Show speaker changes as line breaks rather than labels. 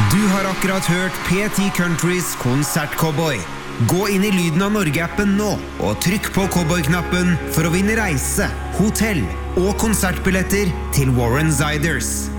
Du har akkurat hørt PT Countrys Konsertcowboy. Gå inn i Lyden av Norge-appen nå, og trykk på cowboy-knappen for å vinne reise, hotell og konsertbilletter til Warren Ziders.